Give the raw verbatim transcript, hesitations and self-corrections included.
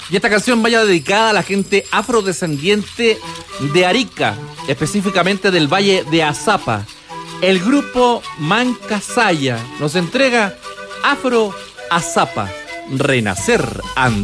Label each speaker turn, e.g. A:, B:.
A: Y esta canción vaya dedicada a la gente afrodescendiente de Arica, específicamente del Valle de Azapa. El grupo Mancasaya nos entrega Afro Azapa, Renacer Andino.